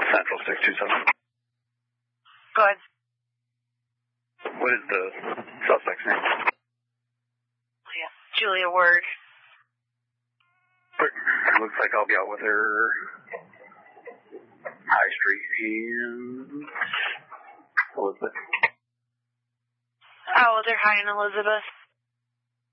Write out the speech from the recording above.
Central 627. Go ahead. What is the suspect's name? Yeah, Julia Word. Looks like I'll be out with her. High Street and Elizabeth. Oh, they're high in Elizabeth.